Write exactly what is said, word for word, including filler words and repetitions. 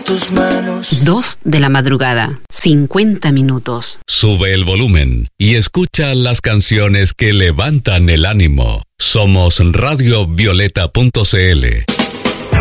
tus manos. Dos de la madrugada, cincuenta minutos. Sube el volumen y escucha las canciones que levantan el ánimo. Somos radio violeta punto c l.